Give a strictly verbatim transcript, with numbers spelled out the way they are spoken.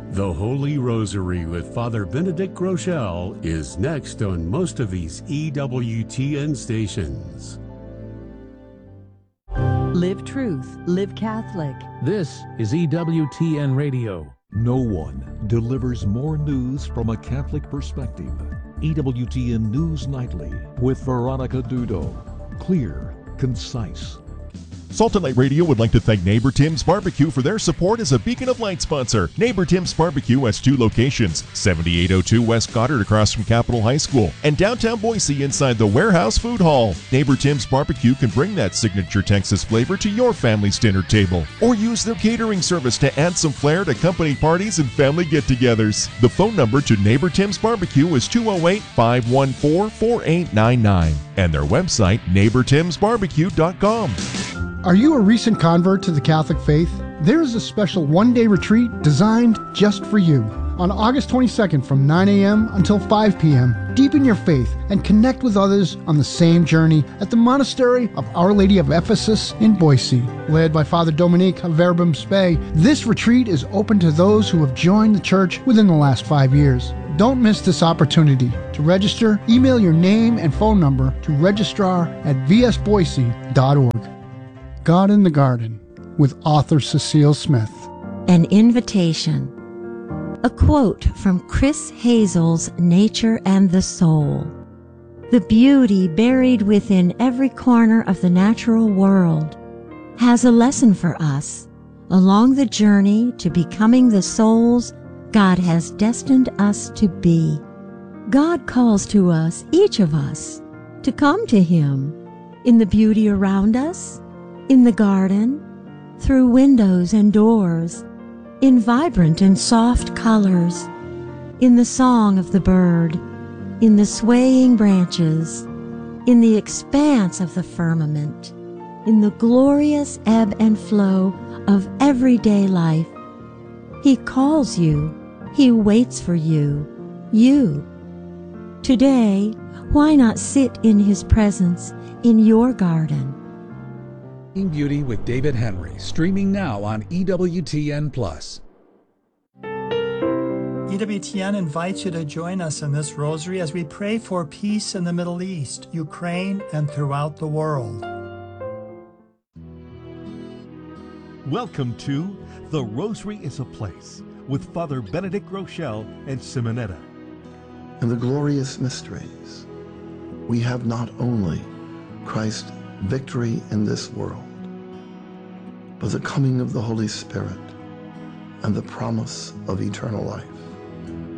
The Holy Rosary with Father Benedict Groeschel is next on most of these E W T N stations. Live truth, live Catholic. This is E W T N Radio. No one delivers more news from a Catholic perspective. E W T N News Nightly with Veronica Dudo. Clear, concise. Salt and Light Radio would like to thank Neighbor Tim's Barbecue for their support as a Beacon of Light sponsor. Neighbor Tim's Barbecue has two locations, seventy-eight oh two West Goddard across from Capitol High School, and downtown Boise inside the Warehouse Food Hall. Neighbor Tim's Barbecue can bring that signature Texas flavor to your family's dinner table, or use their catering service to add some flair to company parties and family get-togethers. The phone number to Neighbor Tim's Barbecue is two oh eight, five one four, four eight nine nine, and their website, neighbor tims barbecue dot com. Are you a recent convert to the Catholic faith? There is a special one-day retreat designed just for you. On August twenty-second from nine a.m. until five p.m., deepen your faith and connect with others on the same journey at the Monastery of Our Lady of Ephesus in Boise. Led by Father Dominique of Verbum Spei, this retreat is open to those who have joined the church within the last five years. Don't miss this opportunity. To register, email your name and phone number to registrar at v s boise dot org. God in the Garden with author Cecile Smith. An invitation. A quote from Chris Hazel's Nature and the Soul. The beauty buried within every corner of the natural world has a lesson for us along the journey to becoming the souls God has destined us to be. God calls to us, each of us, to come to Him in the beauty around us, in the garden, through windows and doors, in vibrant and soft colors, in the song of the bird, in the swaying branches, in the expanse of the firmament, in the glorious ebb and flow of everyday life. He calls you. He waits for you. You. Today, why not sit in His presence in your garden? Beauty with David Henry, streaming now on E W T N Plus. E W T N invites you to join us in this rosary as we pray for peace in the Middle East, Ukraine, and throughout the world. Welcome to The Rosary is a Place with Father Benedict Groeschel and Simonetta. In the glorious mysteries, we have not only Christ's victory in this world, but the coming of the Holy Spirit and the promise of eternal life.